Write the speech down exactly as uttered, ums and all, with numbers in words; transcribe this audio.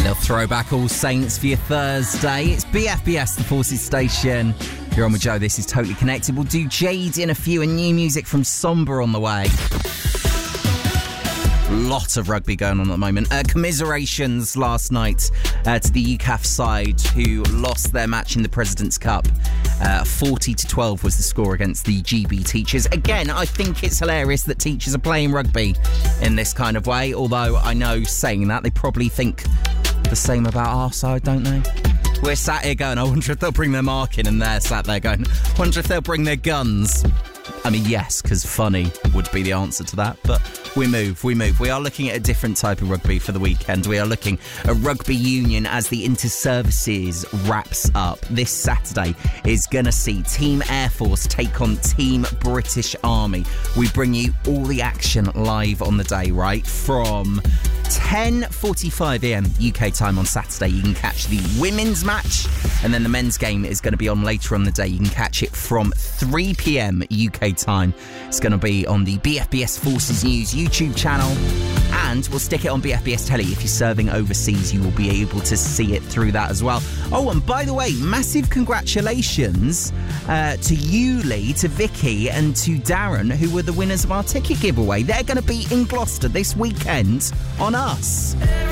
Little throwback All Saints for your Thursday. It's B F B S, the Forces Station. You're on with Joe. This is Totally Connected. We'll do Jade in a few and new music from Somber on the way. Lot of rugby going on at the moment. Uh, commiserations last night uh, to the U C A F side who lost their match in the President's Cup. Uh, forty to twelve was the score against the G B Teachers. Again, I think it's hilarious that teachers are playing rugby in this kind of way, although I know saying that they probably think the same about our side, don't they? We're sat here going, I wonder if they'll bring their mark in, and they're sat there going, I wonder if they'll bring their guns. I mean, yes, because funny would be the answer to that, but we move, we move. We are looking at a different type of rugby for the weekend. We are looking at rugby union as the Inter-Services wraps up. This Saturday is going to see Team Air Force take on Team British Army. We bring you all the action live on the day, right? From ten forty-five a m U K time on Saturday, you can catch the women's match, and then the men's game is going to be on later on the day. You can catch it from three p m U K time. It's going to be on the B F B S Forces News YouTube channel, and we'll stick it on B F B S Telly. If you're serving overseas, you will be able to see it through that as well. Oh, and by the way, massive congratulations uh, to you, Lee, to Vicky, and to Darren, who were the winners of our ticket giveaway. They're going to be in Gloucester this weekend on us.